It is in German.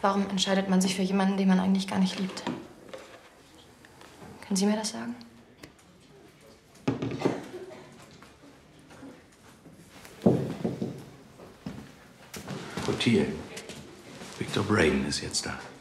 Warum entscheidet man sich für jemanden, den man eigentlich gar nicht liebt? Können Sie mir das sagen? Portier. Victor Braden ist jetzt da.